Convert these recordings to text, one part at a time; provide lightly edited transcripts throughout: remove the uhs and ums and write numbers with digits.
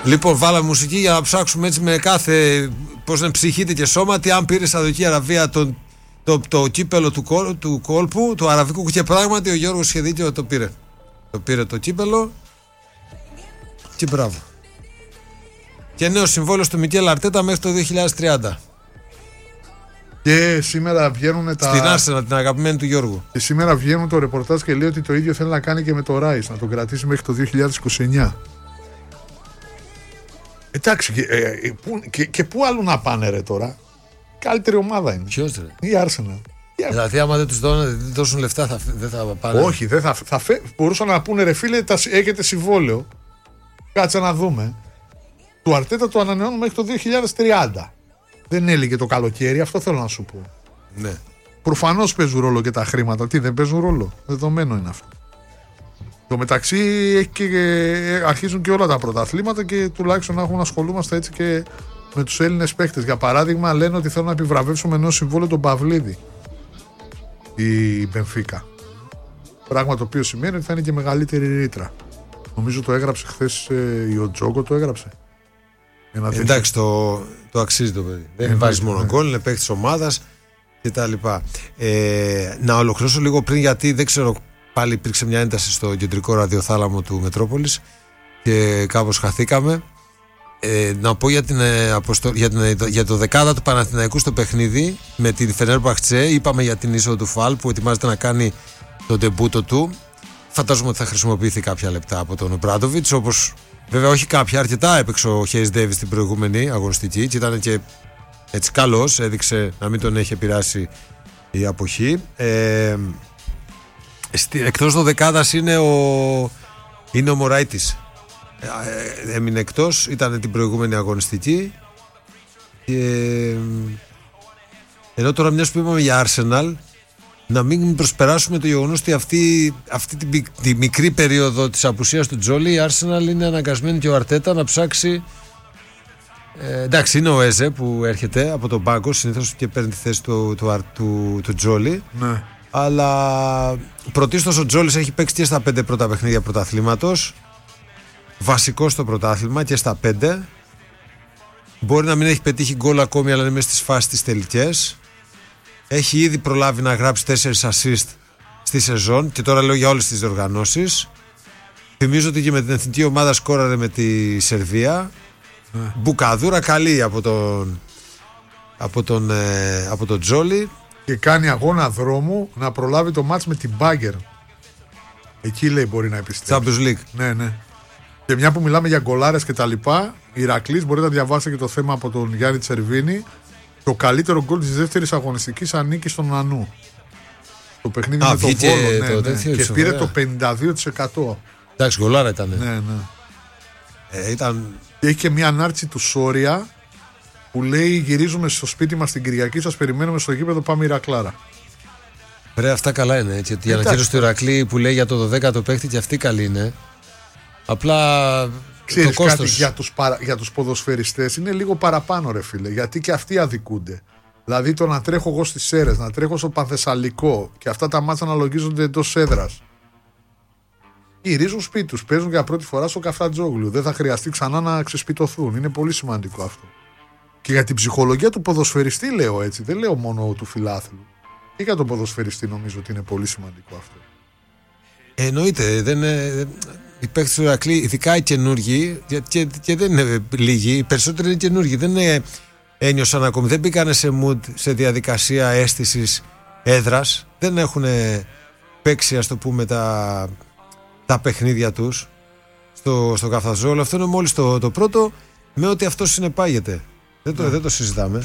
Λοιπόν, βάλαμε μουσική για να ψάξουμε έτσι με κάθε. Πώς να ψυχείτε και σώματι, αν πήρε Σαουδική Αραβία το κύπελο του κόλπου, του αραβικού, και πράγματι ο Γιώργος είχε δίκιο, το πήρε. Το πήρε το κύπελο. Και μπράβο. Και νέο συμβόλαιο στο Μικέλ Αρτέτα μέχρι το 2030. Και σήμερα βγαίνουν τα. Στην Άρσενα, την αγαπημένη του Γιώργου. Και σήμερα βγαίνουν το ρεπορτάζ και λέει ότι το ίδιο θέλει να κάνει και με το Ράις, να τον κρατήσει μέχρι το 2029. Εντάξει, και πού άλλο να πάνε ρε τώρα. Καλύτερη ομάδα είναι. Ποιος ρε? Η Άρσενα. Δηλαδή, άμα δεν τους δώσουν λεφτά, δεν θα πάνε. Όχι, μπορούσαν να πούνε ρε φίλε, έχετε συμβόλαιο. Κάτσε να δούμε. Του Αρτέτα το ανανεώνουν μέχρι το 2030. Δεν έλυγε το καλοκαίρι, αυτό θέλω να σου πω. Ναι. Προφανώς παίζουν ρόλο και τα χρήματα. Τι, δεν παίζουν ρόλο? Δεδομένο είναι αυτό. Το μεταξύ αρχίζουν και όλα τα πρωταθλήματα και τουλάχιστον να έχουμε να ασχολούμαστε έτσι και με τους Έλληνες παίκτες. Για παράδειγμα, λένε ότι θέλουν να επιβραβεύσουμε νέο συμβόλαιο τον Παυλίδη, η Μπενφίκα. Πράγμα το οποίο σημαίνει ότι θα είναι και μεγαλύτερη ρήτρα. Νομίζω το έγραψε χθες ο Τζόγκο, το έγραψε. Εντάξει, το αξίζει το παιδί. Δεν βάζει μόνο γκολ, είναι παίκτης ομάδας κτλ. Να ολοκληρώσω λίγο πριν, γιατί δεν ξέρω, πάλι υπήρξε μια ένταση στο κεντρικό ραδιοθάλαμο του Μετρόπολης και κάπως χαθήκαμε. Να πω για το δεκάδα του Παναθηναϊκού στο παιχνίδι με την Φενέρμπαχτσε. Είπαμε για την είσοδο του Φαλ που ετοιμάζεται να κάνει το ντεμπούτο του. Φαντάζομαι ότι θα χρησιμοποιηθεί κάποια λεπτά από τον Ομπράντοβιτς, όπως βέβαια όχι κάποια, αρκετά έπαιξε ο Χέις Ντέβις στην προηγούμενη αγωνιστική και ήταν και έτσι καλός, έδειξε να μην τον έχει επηρεάσει η αποχή. Εκτός το δεκάδας είναι ο Μωράιτης. Έμεινε εκτός, ήταν την προηγούμενη αγωνιστική. Ενώ τώρα, μιας που είπαμε για Arsenal, να μην προσπεράσουμε το γεγονός ότι αυτή τη μικρή περίοδο της απουσίας του Τζόλι, η Arsenal είναι αναγκασμένη και ο Αρτέτα να ψάξει. Εντάξει, είναι ο Έζε που έρχεται από τον πάγκο συνήθως και παίρνει τη θέση του Τζόλι. Ναι. Αλλά πρωτίστως ο Τζόλις έχει παίξει και στα 5 πρώτα παιχνίδια πρωταθλήματος. Βασικό στο πρωτάθλημα και στα 5. Μπορεί να μην έχει πετύχει γκολ ακόμη, αλλά είναι μέσα στις φάσεις τις τελικές. Έχει ήδη προλάβει να γράψει 4 assist στη σεζόν και τώρα λέω για όλες τις διοργανώσεις. Θυμίζω ότι και με την εθνική ομάδα σκόραρε με τη Σερβία. Μπουκαδούρα καλή από τον Τζόλι. Και κάνει αγώνα δρόμου να προλάβει το μάτς με την Μπάγκερ. Εκεί λέει μπορεί να επιστρέψει. Champions League. Ναι. Και μια που μιλάμε για γκολάρες και τα λοιπά, Ηρακλής, μπορείτε να διαβάσετε και το θέμα από τον Γιάννη Τσερβίνη. Το καλύτερο γκολ της δεύτερης αγωνιστικής ανήκει στον Νανού. Το παιχνίδι με τον Βόλο. Ναι. Και πήρε το 52%. Εντάξει, γκολάρα ήταν. Ναι. Ήταν... Έχει και μια ανάρτηση του Σόρια που λέει: γυρίζουμε στο σπίτι μας την Κυριακή, σας περιμένουμε στο γήπεδο, πάμε Ηρακλάρα. Ωραία, αυτά καλά είναι. Έτσι, η ανακοίνωση του Ηρακλή που λέει για το 12ο παίχτη και αυτή καλή είναι. Απλά ξέρεις το κάτι κόστος... για τους ποδοσφαιριστές είναι λίγο παραπάνω ρε φίλε, γιατί και αυτοί αδικούνται. Δηλαδή το να τρέχω εγώ στις Σέρρες, να τρέχω στο Πανθεσσαλικό και αυτά τα μάτσα να λογίζονται εντός έδρας. Γυρίζουν σπίτι τους, παίζουν για πρώτη φορά στο Καφτατζόγλου. Δεν θα χρειαστεί ξανά να ξεσπιτωθούν. Είναι πολύ σημαντικό αυτό. Και για την ψυχολογία του ποδοσφαιριστή λέω έτσι, δεν λέω μόνο του φιλάθλου. Και για τον ποδοσφαιριστή νομίζω ότι είναι πολύ σημαντικό αυτό. Εννοείται, δεν είναι... Οι παίκτες του Ηρακλή, ειδικά οι καινούργοι, και δεν είναι λίγοι, οι περισσότεροι είναι καινούργοι, δεν ένιωσαν ακόμη, δεν μπήκανε σε mood, σε διαδικασία αίσθησης έδρας, δεν έχουν παίξει, ας το πούμε, τα παιχνίδια τους στο Καφταζόλ. Αυτό είναι μόλις το πρώτο, με ό,τι αυτό συνεπάγεται. Δεν το συζητάμε.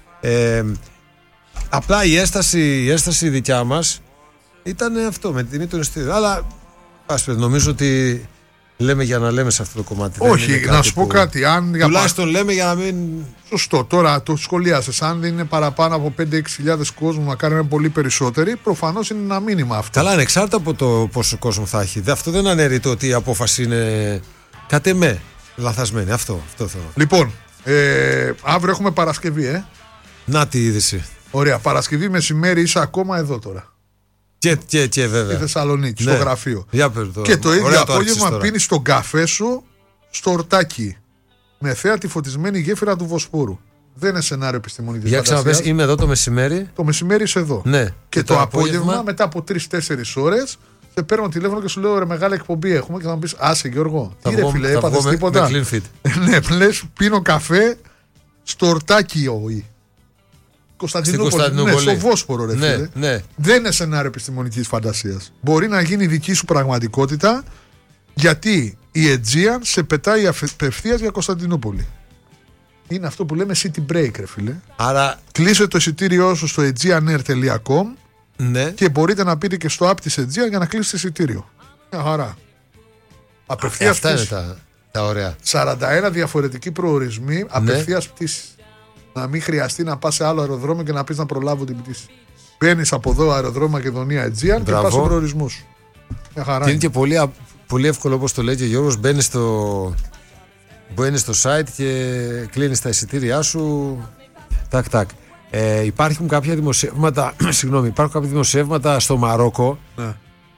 Απλά η έσταση δικιά μας ήταν αυτό, με την τιμή των εισιτήριων. Αλλά νομίζω ότι λέμε για να λέμε σε αυτό το κομμάτι. Όχι, να σου πω κάτι. Τουλάχιστον λέμε για να μην. Σωστό, τώρα το σχολιάσες. Αν δεν είναι παραπάνω από 5-6 χιλιάδες κόσμου, να κάνουμε πολύ περισσότεροι, προφανώς είναι ένα μήνυμα αυτό. Καλά, ανεξάρτητα από το πόσο κόσμο θα έχει. Αυτό δεν αναιρείται ότι η απόφαση είναι κατ' εμέ λαθασμένη. Αυτό θέλω. Λοιπόν, αύριο έχουμε Παρασκευή, Να τη είδηση. Ωραία, Παρασκευή μεσημέρι είσαι ακόμα εδώ τώρα. Και βέβαια. Στη Θεσσαλονίκη, στο γραφείο. Και το ίδιο απόγευμα πίνεις τον καφέ σου στο ορτάκι. με θέα τη φωτισμένη γέφυρα του Βοσπόρου. Δεν είναι σενάριο επιστημονικής φαντασίας. Για φαντασίας. είμαι εδώ το μεσημέρι. Το μεσημέρι είσαι εδώ. Ναι. Και το απόγευμα, μετά από 3-4 ώρες, σε παίρνω τηλέφωνο και σου λέω: ρε, μεγάλη εκπομπή έχουμε. Και θα μου πει: άσε Γιώργο, τι ρε φίλε, έπαθες τίποτα? Με clean fit. Ναι, λες, πίνω καφέ στο Ορτάκιο. Κωνσταντινούπολη. Ναι, στο Βόσπορο, ρε φίλε. Ναι. Δεν είναι σενάριο επιστημονικής φαντασίας. Μπορεί να γίνει δική σου πραγματικότητα, γιατί η Aegean σε πετάει απευθείας για Κωνσταντινούπολη. Είναι αυτό που λέμε city break, ρε φίλε. Άρα κλείσε το εισιτήριό σου στο aegeanair.com, ναι, και μπορείτε να πείτε και στο app της Aegean για να κλείσετε εισιτήριο. Μια χαρά. Απευθείας αυτά είναι τα ωραία. 41 διαφορετικοί προορισμοί, απευθείας πτήση. Να μην χρειαστεί να πας σε άλλο αεροδρόμιο και να πεις να προλάβω την πτήση. Μπαίνεις από εδώ αεροδρόμιο Μακεδονία Aegean και πας στον προορισμό σου. Μια χαρά. Και είναι και πολύ εύκολο, όπως το λέει και ο Γιώργος. Μπαίνεις στο site και κλείνεις τα εισιτήριά σου. Τάκ. Υπάρχουν κάποια δημοσιεύματα υπάρχουν κάποια δημοσιεύματα στο Μαρόκο, ναι,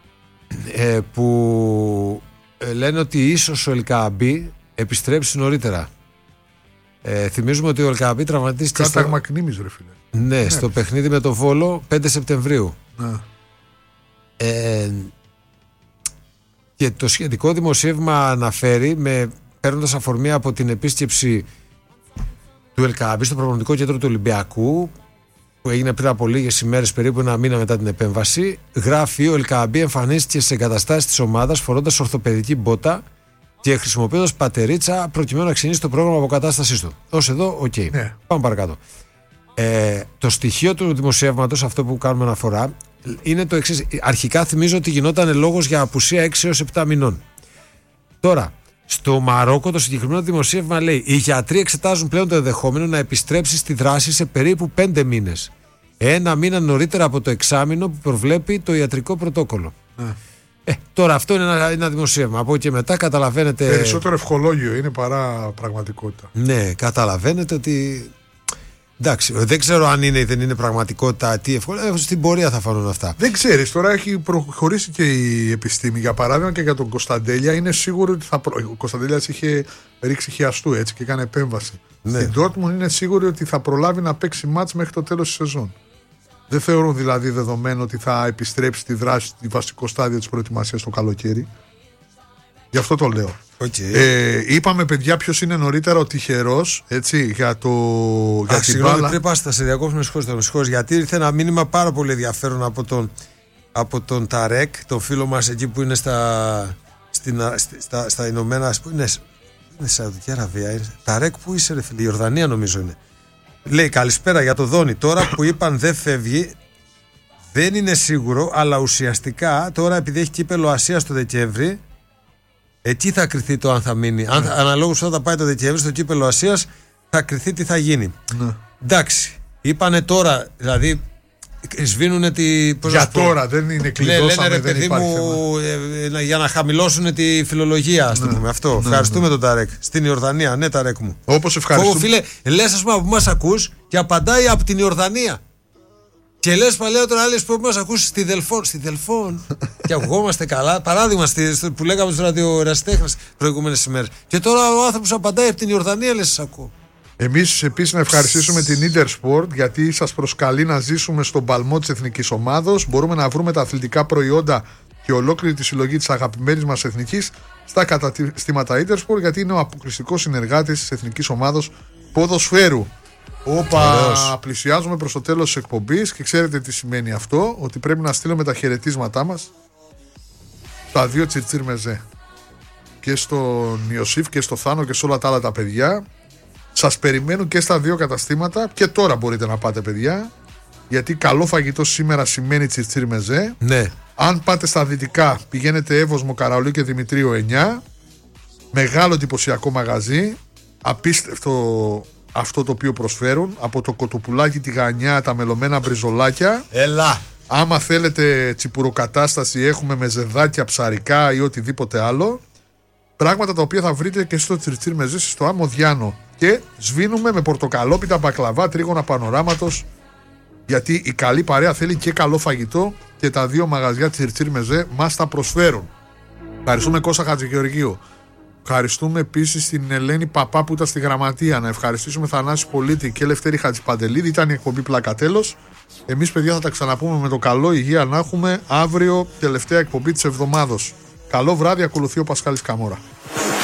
που λένε ότι ίσως ο Ελκαμπή επιστρέψει νωρίτερα. Θυμίζουμε ότι ο Ελκαμπή τραυματίστηκε κάταγμα κνήμης, ρε φίλε. Ναι, στο παιχνίδι με το Βόλο 5 Σεπτεμβρίου. Ναι. Και το σχετικό δημοσίευμα αναφέρει, παίρνοντας αφορμή από την επίσκεψη του Ελκαμπή στο προπονητικό κέντρο του Ολυμπιακού, που έγινε πριν από λίγες ημέρες, περίπου ένα μήνα μετά την επέμβαση, γράφει: ο Ελκαμπή εμφανίστηκε σε εγκαταστάσεις της ομάδας φορώντας ορθοπαιδική μπότα και χρησιμοποιώντας πατερίτσα προκειμένου να ξεκινήσει το πρόγραμμα αποκατάστασής του. Ως εδώ, οκ. Ναι. Πάμε παρακάτω. Το στοιχείο του δημοσιεύματος, αυτό που κάνουμε αναφορά, είναι το εξής. Αρχικά θυμίζω ότι γινόταν λόγος για απουσία 6 έως 7 μηνών. Τώρα, στο Μαρόκο το συγκεκριμένο δημοσίευμα λέει: οι γιατροί εξετάζουν πλέον το ενδεχόμενο να επιστρέψει στη δράση σε περίπου 5 μήνες. 1 μήνα νωρίτερα από το εξάμηνο που προβλέπει το ιατρικό πρωτόκολλο. Τώρα αυτό είναι ένα δημοσίευμα. Από εκεί και μετά καταλαβαίνετε. Περισσότερο ευχολόγιο είναι παρά πραγματικότητα. Ναι, καταλαβαίνετε ότι. Εντάξει, δεν ξέρω αν είναι ή δεν είναι πραγματικότητα. Τι εύκολο. Στην πορεία θα φανούν αυτά. Δεν ξέρεις, τώρα έχει προχωρήσει και η επιστήμη. Για παράδειγμα και για τον Κωνσταντέλια, είναι σίγουρο ότι ο Κωνσταντέλιας είχε ρίξει χιαστού έτσι και έκανε επέμβαση. Ναι. Στην Dortmund είναι σίγουρο ότι θα προλάβει να παίξει μάτς μέχρι το τέλος της σεζόν. Δεν θεωρούν δηλαδή δεδομένο ότι θα επιστρέψει στη δράση, στη βασικό στάδιο της προετοιμασίας το καλοκαίρι. Γι' αυτό το λέω. Okay. Είπαμε, παιδιά, ποιος είναι νωρίτερα ο τυχερός, έτσι, για την μπάλα. Πριν πας στα σειριακό, με συγχωρείς, γιατί ήρθε ένα μήνυμα πάρα πολύ ενδιαφέρον από τον Ταρέκ, τον φίλο μας εκεί που είναι στα Ηνωμένα, που είναι Σαουδική Αραβία. Ταρέκ, που είσαι, ρε φίλε? Η Ιορδανία νομίζω είναι. Λέει: καλησπέρα, για το Δόνι. Τώρα που είπαν δεν φεύγει, δεν είναι σίγουρο, αλλά ουσιαστικά τώρα, επειδή έχει κύπελλο Ασίας το Δεκέμβρη, εκεί θα κριθεί το αν θα μείνει. Αναλόγως όταν πάει το Δεκέμβρη στο κύπελλο Ασίας, θα κριθεί τι θα γίνει. Εντάξει. Είπανε τώρα, δηλαδή σβήνουνε τη. Για τώρα δεν είναι κλειδώσαμε. Λένε, ρε παιδί μου, για να χαμηλώσουν τη φιλολογία, ας το πούμε αυτό. Ευχαριστούμε τον Ταρέκ. Στην Ιορδανία, ναι, Ταρέκ μου. Όπως ευχαριστούμε. Φίλε, λες, ας πούμε, που μας ακούς και απαντάει από την Ιορδανία. Και λες παλαιότερα άλλες που μας ακούσει στη Δελφόν. Και ακουγόμαστε καλά. Παράδειγμα που λέγαμε στους ραδιοερασιτέχνες προηγούμενες ημέρες. Και τώρα ο άνθρωπος απαντάει από την Ιορδανία, λες, σας ακούω. Εμείς επίσης να ευχαριστήσουμε την Intersport, γιατί σας προσκαλεί να ζήσουμε στον παλμό της εθνικής ομάδος. Μπορούμε να βρούμε τα αθλητικά προϊόντα και ολόκληρη τη συλλογή της αγαπημένης μας εθνικής στα καταστήματα Intersport, γιατί είναι ο αποκλειστικός συνεργάτης της εθνικής ομάδος ποδοσφαίρου. Πλησιάζουμε προς το τέλος της εκπομπής και ξέρετε τι σημαίνει αυτό, ότι πρέπει να στείλουμε τα χαιρετίσματά μας στα 2 Τσιρτσίρ Μεζέ, και στον Ιωσήφ και στο Θάνο και σε όλα τα άλλα τα παιδιά. Σας περιμένουν και στα 2 καταστήματα, και τώρα μπορείτε να πάτε, παιδιά, γιατί καλό φαγητό σήμερα σημαίνει Τσιρτσίρ Μεζέ. Ναι. Αν πάτε στα δυτικά, πηγαίνετε Εύωσμο, Καραολίου και Δημητρίου 9. Μεγάλο εντυπωσιακό μαγαζί, απίστευτο αυτό το οποίο προσφέρουν, από το κοτοπουλάκι, τη γανιά, τα μελωμένα μπριζολάκια. Έλα. Άμα θέλετε τσιπουροκατάσταση, έχουμε μεζεδάκια, ψαρικά ή οτιδήποτε άλλο. Πράγματα τα οποία θα βρείτε και στο Τσιρτσίρ Μεζέ, στο Άμμο Διάνο. Και σβήνουμε με πορτοκαλόπιτα, μπακλαβά, τρίγωνα πανοράματος, γιατί η καλή παρέα θέλει και καλό φαγητό, και τα 2 μαγαζιά Τσιρτσίρ Μεζέ μας τα προσφέρουν. Ευχαριστούμε, Κώστα Χατζηγεωργίου. Ευχαριστούμε επίσης την Ελένη Παπά που ήταν στη γραμματεία. Να ευχαριστήσουμε Θανάση Πολίτη και Λευτέρη Χατζηπαντελίδη. Ήταν η εκπομπή Πλάκα Τέλος. Εμείς, παιδιά, θα τα ξαναπούμε με το καλό, υγεία να έχουμε, αύριο, τελευταία εκπομπή της εβδομάδος. Καλό βράδυ, ακολουθεί ο Πασχάλης Καμόρα.